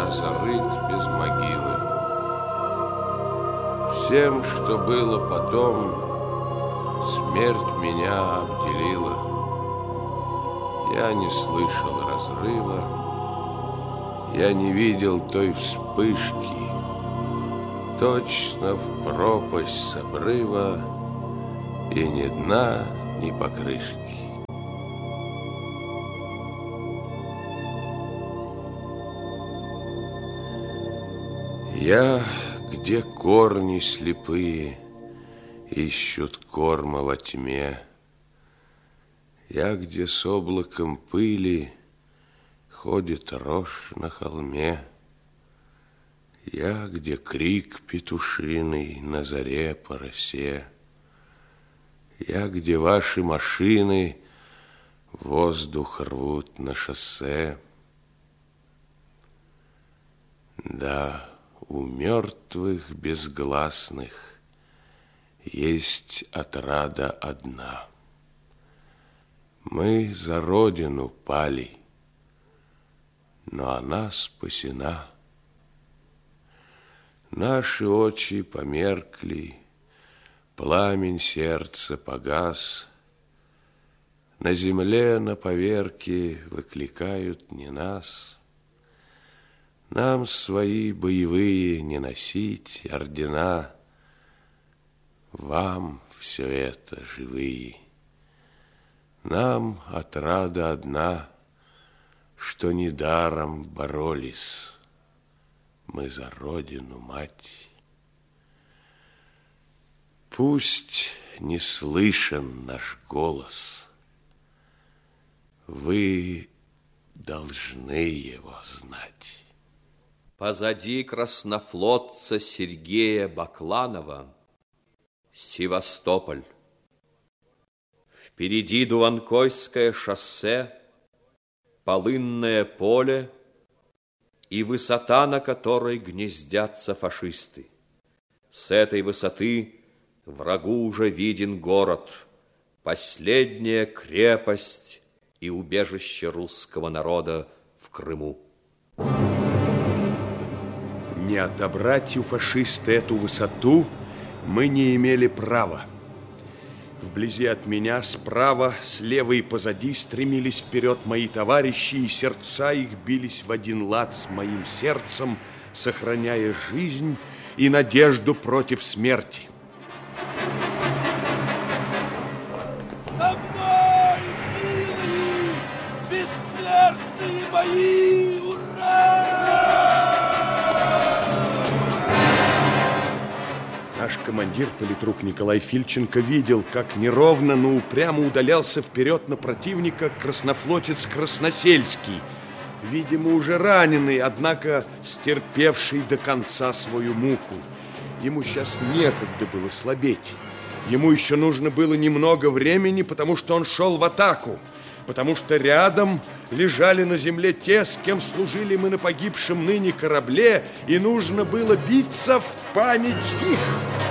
я зарыт без могилы. Всем, что было потом, смерть меня обделила. Я не слышал разрыва, я не видел той вспышки. Точно в пропасть с обрыва, и ни дна, ни покрышки. Я, где корни слепые ищут корма во тьме, я, где с облаком пыли ходит рожь на холме, я, где крик петушиный на заре по росе, я, где ваши машины воздух рвут на шоссе. Да, у мертвых безгласных есть отрада одна. Мы за родину пали, но она спасена. Наши очи померкли, пламень сердца погас. На земле, на поверке выкликают не нас. Нам свои боевые не носить ордена, вам все это живые. Нам отрада одна, что недаром боролись мы за родину, мать. Пусть не слышен наш голос, вы должны его знать. Позади краснофлотца Сергея Бакланова Севастополь. Впереди Дуванкойское шоссе, полынное поле и высота, на которой гнездятся фашисты. С этой высоты врагу уже виден город, последняя крепость и убежище русского народа в Крыму. Не отобрать у фашиста эту высоту мы не имели права. Вблизи от меня, справа, слева и позади стремились вперед мои товарищи, и сердца их бились в один лад с моим сердцем, сохраняя жизнь и надежду против смерти. За мной, милые, бессмертные мои! Ура! Наш командир, политрук Николай Фильченко, видел, как неровно, но упрямо удалялся вперед на противника краснофлотец Красносельский, видимо, уже раненый, однако стерпевший до конца свою муку. Ему сейчас некогда было слабеть. Ему еще нужно было немного времени, потому что он шел в атаку, потому что рядом лежали на земле те, с кем служили мы на погибшем ныне корабле, и нужно было биться в память их.